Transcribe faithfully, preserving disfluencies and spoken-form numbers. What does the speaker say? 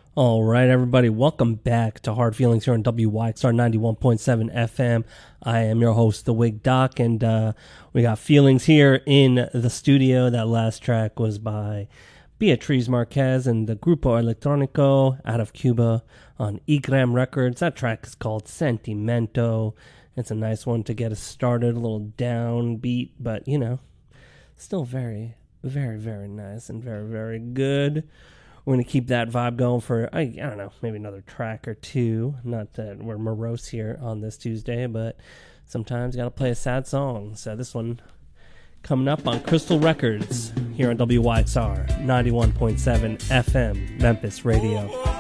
All right, everybody, welcome back to Hard Feelings here on W Y X R ninety-one point seven F M. I am your host, The Wig Doc, and uh, we got Feelings here in the studio. That last track was by Beatriz Marquez and the Grupo Electronico out of Cuba on Igram Records. That track is called Sentimento. It's a nice one to get us started, a little downbeat, but, you know, still very, very, very nice and very, very good. We're going to keep that vibe going for, I, I don't know, maybe another track or two. Not that we're morose here on this Tuesday, but sometimes got to play a sad song. So this one coming up on Crystal Records here on W Y X R ninety-one point seven F M, Memphis Radio.